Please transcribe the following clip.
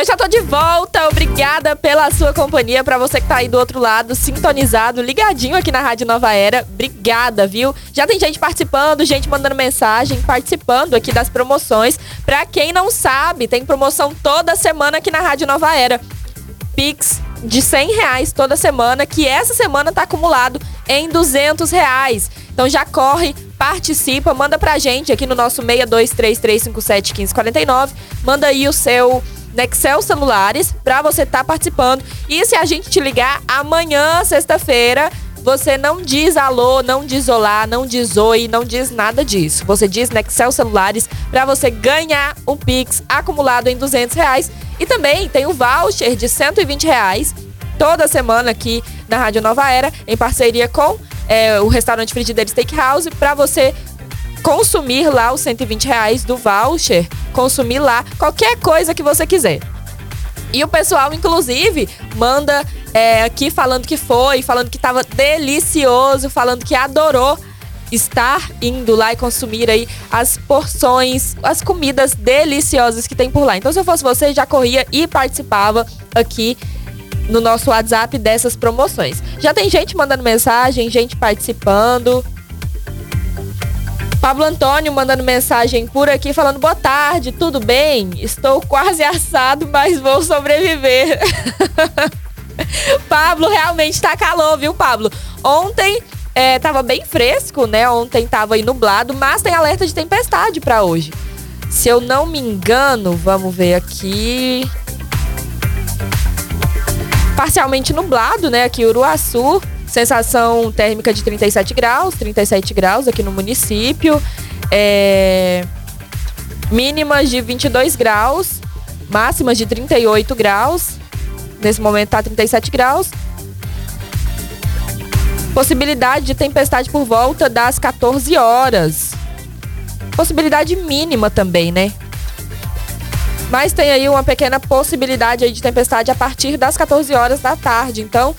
já tô de volta, obrigada pela sua companhia, pra você que tá aí do outro lado, sintonizado, ligadinho aqui na Rádio Nova Era, obrigada, viu? Já tem gente participando, gente mandando mensagem, participando aqui das promoções. Pra quem não sabe, tem promoção toda semana aqui na Rádio Nova Era. Pix de R$100 toda semana, que essa semana tá acumulado em R$200. Então já corre, participa, manda pra gente aqui no nosso 6233571549, manda aí o seu Nextel Celulares pra você tá participando. E se a gente te ligar amanhã, sexta-feira, você não diz alô, não diz olá, não diz oi, não diz nada disso. Você diz Nextel Celulares pra você ganhar um Pix acumulado em R$200. E também tem o voucher de R$120 toda semana aqui na Rádio Nova Era, em parceria com o restaurante Frigideira Steakhouse, pra você consumir lá os R$120 do voucher, consumir lá qualquer coisa que você quiser. E o pessoal, inclusive, manda aqui falando que foi, falando que tava delicioso, falando que adorou estar indo lá e consumir aí as porções, as comidas deliciosas que tem por lá. Então, se eu fosse você, já corria e participava aqui no nosso WhatsApp dessas promoções. Já tem gente mandando mensagem, gente participando. Pablo Antônio mandando mensagem por aqui, falando: boa tarde, tudo bem? Estou quase assado, mas vou sobreviver. Pablo, realmente tá calor, viu, Pablo? Ontem tava bem fresco, né? Ontem tava aí nublado, mas tem alerta de tempestade pra hoje. Se eu não me engano, vamos ver aqui. Parcialmente nublado, né? Aqui em Uruaçu. Sensação térmica de 37 graus aqui no município. Mínimas de 22 graus, máximas de 38 graus. Nesse momento tá 37 graus. Possibilidade de tempestade por volta das 14 horas. Possibilidade mínima também, né? Mas tem aí uma pequena possibilidade aí de tempestade a partir das 14 horas da tarde. Então,